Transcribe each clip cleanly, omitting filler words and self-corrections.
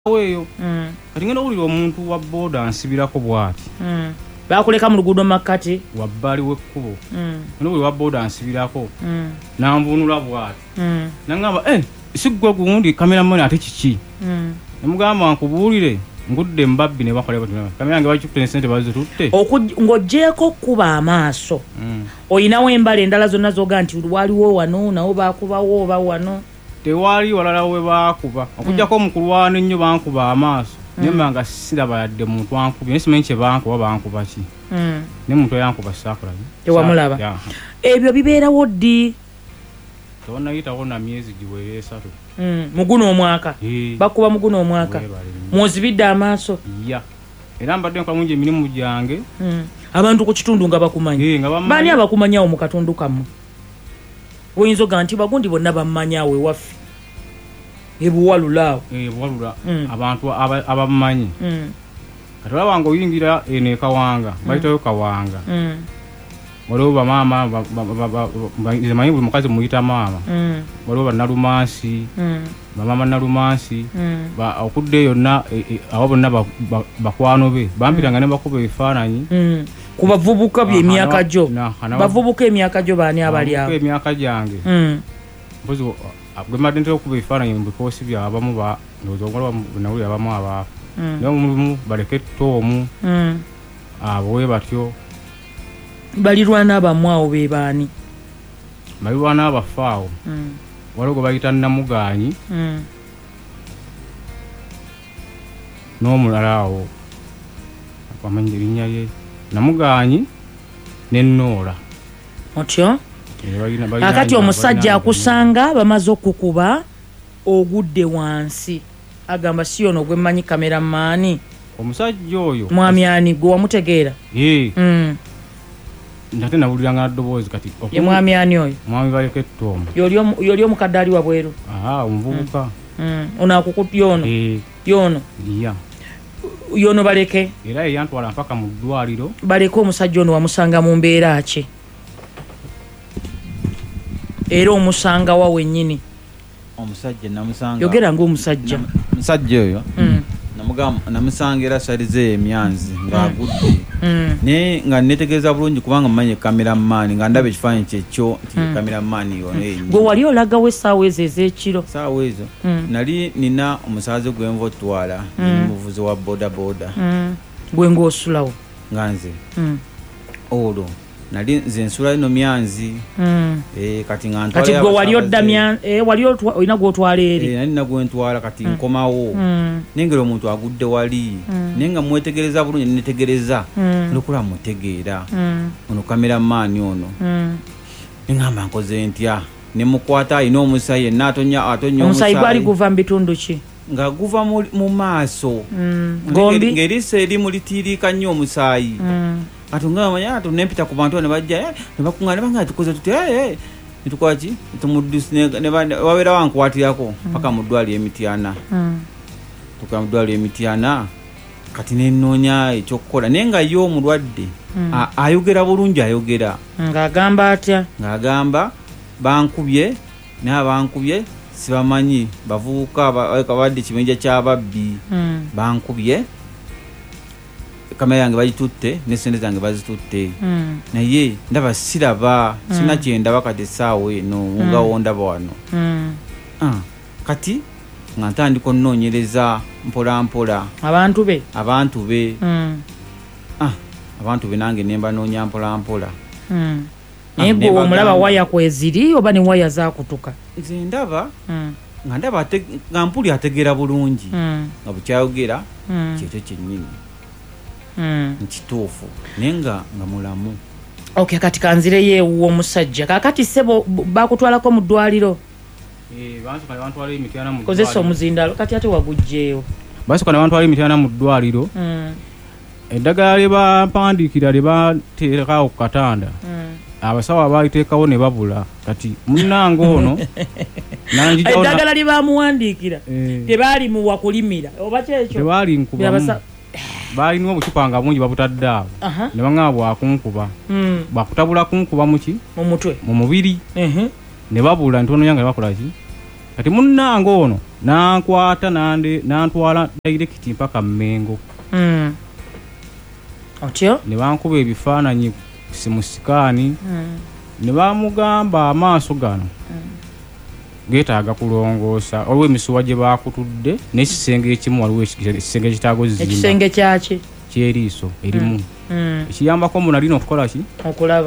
weyo kati ngenda owulira omuntu wa boda ansibirako bw'ati bakuleka mu luguudo makkati wabbali w'ekkubo ngenda owulira wa boda ansibirako nanvunula bw'ati nangamba siggwe gundi kameramani ate kiki nemugamba nkubuulire ngudde mbabbi ne bakola kamera yange bakikutte n'essente bazitutte ng'oggyeko okkuba amaaso oyinawo embala endala zonna zoga nti waliwo wano nawo baakubawo oba wano tewali walala we baakuba okujjako omukulwana ennyo bankuba amaaso naye mbanga siraba yadde muntu ankubye naye simanyi kye bankuba bankuba ki naye muntu eyankuba saakulabi tewamulaba ebyo bibeerawo ddi tewannayitawo na myezi giwere 3 muguno omwaka bakuba muguno omwaka mwozibidde amaaso era mbadde nkola mungi emirimu gyange abantu ku kitundu nga bakumanyi baani abakumanyawo mu katundu kammwe oyinza oga nti bagundi bonna bammanyawo ewaffe ebuwalulaawo abantu abamumanyi kati olaba nga oyingira eno ekawanga bayitayo kawanga waliwo bamaama manyi buli mukazi muyita maama waliwo bannalumansi bamaama nalumansi okudde yonna abo bonna bakwano be bampitanga ne bakuba ebifaananyi ku bavubuka by'emyaka gyo bavubuka emyaka gyo baani abali awo emyaka gyange mpozi gwe madde ntera okuba ebifaananyi mu bikoosi byabamu nawulira abamu abaafu naye omulimu baleke ettoomu abo we batyo balirwana abamu awo be baani balirwana abafu awo waliwo gwe bayita Namugaanyi n'omulala awo amanyi erinnya ye Namugaanyi ne Noola otyo akati omusajja akusanga bamaze okukuba ogudde wansi agamba si ono gwe mmanyi kameramaani omusajja oyo mwami ani gwe wamutegeera nate nawuliranga ddoboozi kati ye mwami ani oyo mwami baleka ettoomu yoli omukadde ali wabweru omuvubuka ono yono yono yono baleke era yeyantwala mpaka mu ddwaliro baleke omusajja ono wamusanga mu mbeera ki era omusanga wa wennyini omusajja namusanga yogera ng'omusajja musajja oyo namusanga era salize emyanzi ng'agudde naye nga netegeeza bulungi kubanga mmanyi kameramaani nga ndaba ekifaananyi kyekyo nti kameramaani yono yennyini gwe wali olagawo essaawa ezo ez'ekiro saawa ezo nali nina omusaazi gwenva otwala muvuzi wa bodaboda gwe ng'osulawo nga nze olwo nali nze nsula ino myanzi kati nga ntwala kati gwe wali odda wali olina gwotwala eri nali nagwentwala kati nkomawo nengera omuntu agudde wali naye nga mwetegereza bulungi netegereza olukula mutegeera ono kameramaani ono neŋamba nkoze ntya nemukwata alina omusayi yenna atonya omusayi gwali guva mu bitundu ki nga guva mu maaso ng'eriisa erimu litiiriika nnyo omusaayi atungama manya tunempita ku bantu ne bajja ne bakungana banga tukoze tuti nitukola ki tumudusi ne wabera wankwatirako paka mu ddwali Emityana tukala mu ddwali Emityana kati nenoonya ekyokukola naye nga yo omulwadde ayogera bulungi ayogera ng'agamba atya ng'agamba bankubye naye abankubye sibamanyi bavubuka badde kimenja ky'ababbi bankubye kamera yange bagitutte n'essente zange bazitutte naye ndaba siraba sina kyendaba kati essaawa eno ngawo ndaba wano kati nga ntandika onnoonyereza mpola mpola abantu be abantu be nange nemba noonya mpola mpola naye gwe omulaba waya kweziri oba ne waya zakutuka nze ndaba nga ndaba nga mpuli ategeera bulungi nga bukyayogera kyekyo kyennyini nkituufu naye nga mulamu okay kati kanzireyo ewuwo omusajja kakati sebo bakutwalako mu ddwaliro kozesa omuzindalo kati ate wagujjeewo basooka ne bantwala Emityana mu ddwaliro eddagala lye bampandiikira lye bateekawo ku katanda abasawo abaliteekawo ne babula kati munnange ono eddagala lye bamuwandiikira tebaalimuwa kulimira oba kyekyo tebaalinkubamu balina obucupa nga bungi babutadde awo ne baŋŋamba bwakunkuba bakutabula kunkuba muki mu mutwe mu mubiri ne babula ntono yange bakola ki kati munnange ono nankwata nantwala direct mpaka Mmengo. Otyo ne bankuba ebifaananyi simu sikaani ne bamugamba amaaso gano geetaaga kulongoosa olwo emisuwa gye baakutudde n'ekisenge ekimu waliwo ekisenge ekitaago zimba ekisenge kyaki kyeriiso erimu ekiyambako mu nalina okukola ki okulaba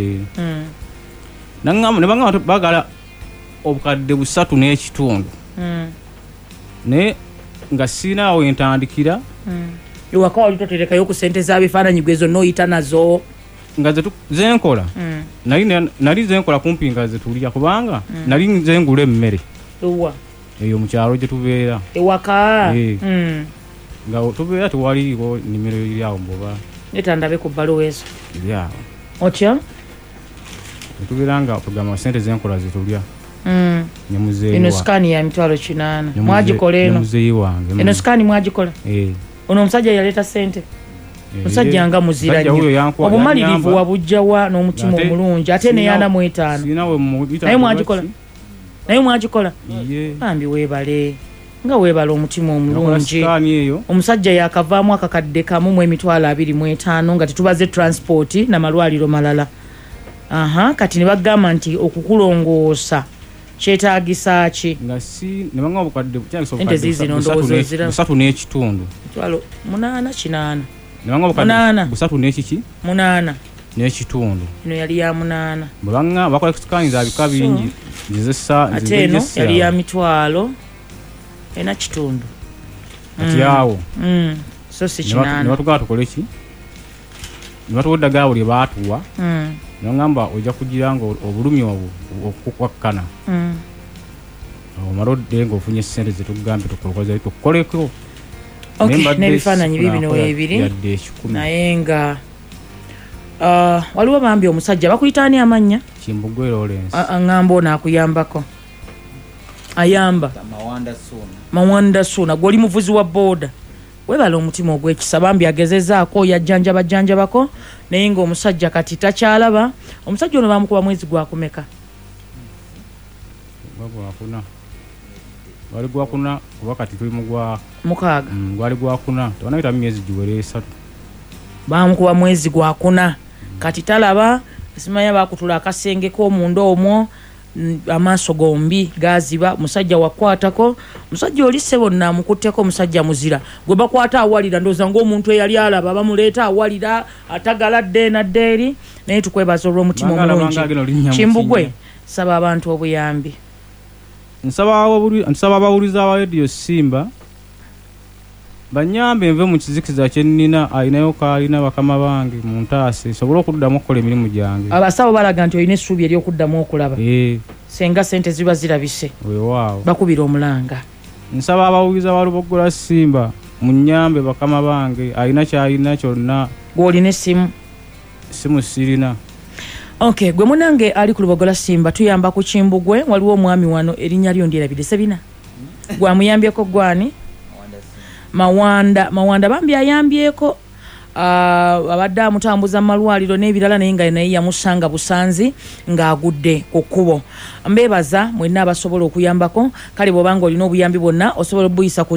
ne bagamba bagala obukadde 3.5 naye nga siinaawo entandikira iwaka wali toterekayo ku ssente z'abifaananyi gwe zonna oyita nazo nga zenkola nali zenkola kumpi nga zetulya kubanga nali zengula emmere eyo mu kyalo gye tubeera ewaka nga tubeera tewaliiko nimero eryawo mboba netandabe ku bbaluwa ezo eryawo otya tubeera nga tugamba ssente zenkola zetulya eno sikaani ya mitwalo 8 mwagikola eno sikaani mwagikola ono omusajja yaleeta ssente musajja nga muzira nnyo obumalirivu wabujjawa n'omutima omulungi ate neyana mu 5 naye mwagikola bambi weebale nga weebale omutima omulungi omusajja yakavaamu akakadde kamu mu emitwalo 25 nga tetubaze transport n'amalwaliro malala kati ne bagamba nti okukulongoosa kyetaagisa ki ente ziizino ndowooza ozira 3.5 8 8 ino yali ya 8 bwebanga bakola sikaani za bika bingi ate eno yali ya mitwalo 4.5 ati awo so si 8 ne batugamba tukole ki ne batuwadde gaabo lye baatuwa nongamba ojja kugira nga obulumi obwo okukwakkana omalodde ng'ofunye ssente zetugambe tukoleko n'ebifaananyi bibino weebiri naye nga waliwo bambi omusajja bakuyitaani amannya Kimbugwe Lawrence aŋŋamba ono akuyambako ayamba Mawanda Suna gw'oli muvuzi wa booda webala omutima ogw'ekisa bambi agezezaako yajjanjabako naye ng'omusajja kati takyalaba omusajja ono bamukuba mwezi gwakumeka gwali gwakuna kuba kati tuli mugwa 6 gwali gwakuna tebanayita myezi giwere 3 bamukuba mwezi gwakuna kati talaba simanya bakutula akasenge k'omunda omwo amaaso gombi gaziba musajja wakwatako musajja oli sebo namukutteko musajja muzira gwe bakwata awalira ndoza ng'omuntu eyali alaba bamuleeta awalira atagaladde naddeeri naye tukwebaza olw'omutima omulungi Kimbugwe saba abantu obuyambi nsaba abawuliza aba Radio Simba banyambe nve mu kizikiza kye nnina ayinayo kaalina bakama bange mu ntaase sobola okuddamu okukola emirimu gyange abasabo balaga nti olina essuubi ery'okuddamu okulaba senga sente ziba zirabise weewaawo bakubira omulanga nsaba abawuliza ba Lubogola Simba munyambe bakama bange ayina kyalina kyonna gw'olina essimu sirina okay gwe munange ali ku Lubogola Simba tuyamba ku Kimbugwe waliwo omwami wano erinnya lyo ndyerabidde Sebina gwamuyambyeko gwani Mawanda bambi ayambyeko abadde amutambuza mu malwaliro n'ebirala naye nga naye yamusanga busanzi ng'agudde ku kkubo mbeebaza mwenna abasobola okuyambako kale bw'obanga olina obuyambi bwonna osobola obuyisa ku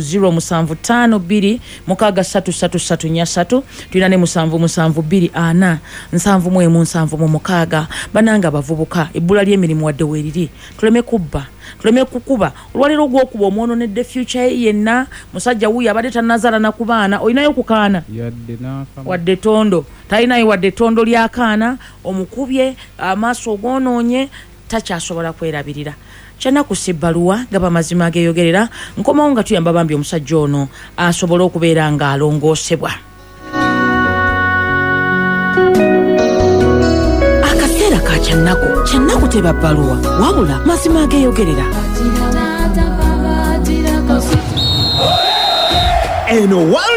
07526333 tulina ne 7724 71776 bananga bavubuka ebbula ly'emirimu wadde weeriri tuleme kubba tuleme kukuba olwaliro ogwokuba omwononedde future yenna musajja wuyo abadde tannazaala na ku baana olinayo kukaana wadde tondo talinayo wadde tondo lyakaana omukubye amaaso ogwonoonye takyasobola kwerabirira kyanakusa ebbaluwa gaba mazima ageeyogerera nkomawo nga tuyamba bambi omusajja ono asobole okubeera ng'alongoosebwa akaseera ka kyannaku teba bbaluwa wabula mazima ageeyogerera eno World Cup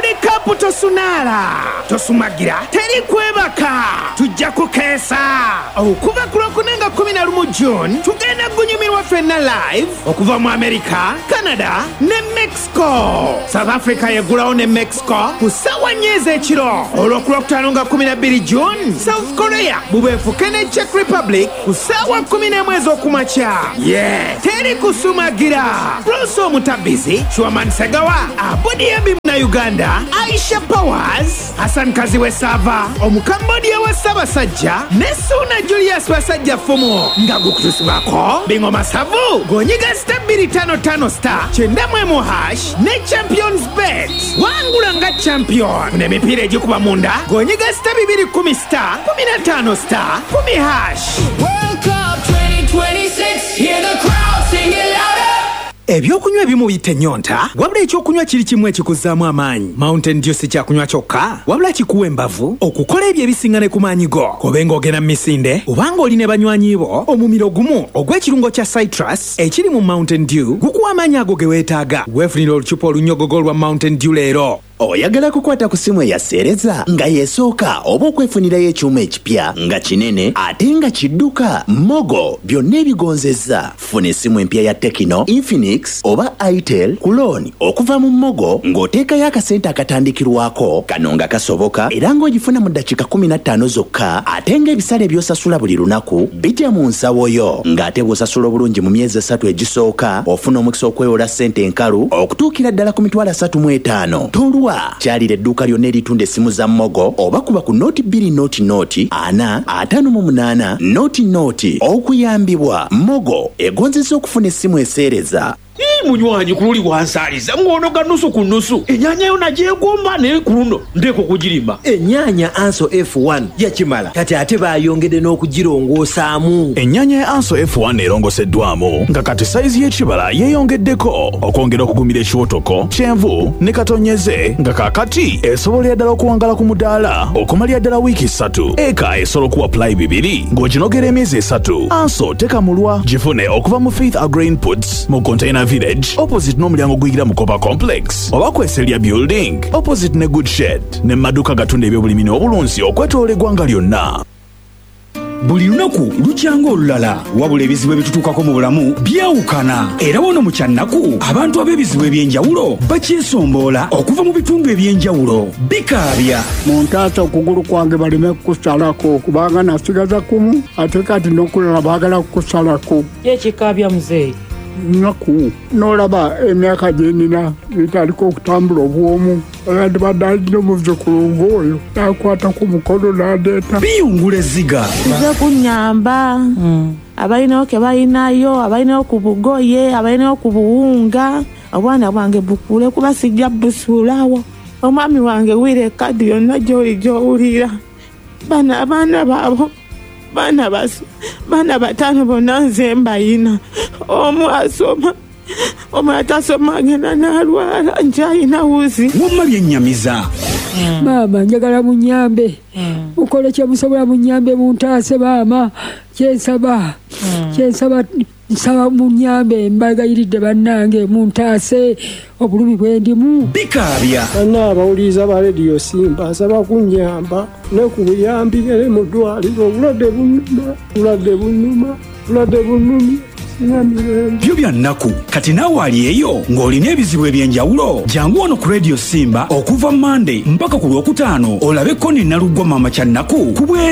Stop tosunala. Tosumagira. Teri kwebaka. Tujja kukeesa. Okuva ku Lwokunenga 11 June tugenda kunyumirwa ffenna live okuva mu America, Canada ne Mexico. South Africa yeggulawo ne Mexico ku ssaawa 4 ekiro. Olw'oku Lwokutaano nga 12 June South Korea bubeefuke ne Czech Republic ku ssaawa 11 ez'okumakya. Teri kusumagira. Bruce Omutabizi, Chwaman Segawa, Abudi Embi na Uganda, Aisha Powers, Hassan Kaziwe Sava, Omukambodia wa Ssaabasajja ne Suna Julius Basajja Fumu. Nga gukutusibako Bingoma Savu gonyiga *255* 91# ne Champions Bet wangula nga champion n'emipiira egikuba munda gonyiga *210* 15* 10#. World Cup 2026, hear the crowd sing it louder. Ebyokunywa ebimu biyita ennyonta wabula ekyokunywa kiri kimu ekikuzzaamu amaanyi. Mountain Dew si kyakunywa kyokka wabula kikuwa embavu okukola ebyo ebisinga ne ku maanyi go. Kobenga ogenda mu misinde obanga oli ne banywanyi bo, omumiro gumu ogw'ekirungo kya citrus ekiri mu Mountain Dew gukuwa amaanyi ago ge weetaaga. Weefunira olucupa olunnyogogo lwa Mountain Dew leero. Oyagala kukwata ku simu eyaseereza nga yeesooka oba okwefunirayo ekyuma ekipya nga kinene ate nga kidduka? Mogo byonna ebigonzezza. Funa essimu empya ya Tecno, Infinix oba Itel ku looni okuva mu Mogo ng'oteekayo akasente akatandikirwako kano nga kasoboka era ng'ogifuna mu ddakiika 15 zokka ate ng'ebisale by'osasula buli lunaku bijja mu nsawo yo ng'ate bw'osasula obulungi mu myezi 3 egisooka ofuna omukisa okwewola ssente enkalu okutuukira ddala ku $35. Tolwa kyalira edduuka lyonna eritunda essimu za Mogo oba kuba ku noti 2 noti 4 noti okuyambibwa. Mogo egonzesa okufuna essimu eseereza. Munywanyi kululi wansaaliza ngono ga nusu ku nusu. Ennyanya yo nagyegomba naye ku luno ndeeko kugirima. Ennyanya Anso F1 yakimala kati ate baayongedde n'okugirongosaamu. Ennyanya ya Anso F1 erongoseddwamu nga kati sayizi y'ekibala yeeyongeddeko okwongera okugumira ekiwotoko, kyenvu ne katonyeze nga kaakati esobolera ddala okuwangala ku mudaala okumalira ddala wiiki 3. Eka esobola okuwa pulayi 2 ng'oginogera emyezi 3. Anso tekamulwa gifune okuva mu Faith Agrain Puts mu Container Village opposite n'omulyango guyingira mu Copa Complex oba Kweselya Building opposite ne Good Shed ne maduka gatunda ebyobulimi n'obulunzi okwetoola eggwanga lyonna. Buli lunaku lukyanga olulala wabula ebizibu ebitutuukako mu bulamu byawukana era wano mu Kyannaku abantu ab'ebizibu ebyenjawulo bakyesomboola okuva mu bitundu ebyenjawulo. Bikaabya muntaasa okugulu kwange baleme kusalako kubanga nasigaza kumu ate kati n'okulala baagala kusalako. Ekikaabya muzeeyi naku n'olaba emyaka gye nina bitaliko okutambula obwomu abadde badalina omuzzukulu ng'oyo nakwata ku mukono n'adeeta biyungula ezziga nze kunnyamba abalinayo ke balinayo abalinayo ku bugoye abalinayo ku buwunga obwana bwange bukule kuba sijja busuulawo omwami wange wira ekaddi yonna gy'oli gy'owulira abaana baabo bana 5 bonna nze mbayina omu asoma omu atasoma agenda n'alwala nkyayina wuzi wamma byennyamiza. Maama njagala munyambe mukole kye musobola munyambe muntaase maama kyensaba nsaba munyambe mbagayiridde bannange muntaase obulumi bwendimu. Bikaabya bana abawuliriza ba Radio Simba nsaba kunyamba ne ku buyambi ere mu ddwaliro obulwadde bunuma byo bya nnaku kati naawe ali eyo ng'olina ebizibu ebyenjawulo jangu wano ku Radio Simba okuva Monday mpaka ku Lwokutaano olabe Koni Nalugwa Maama Kyannaku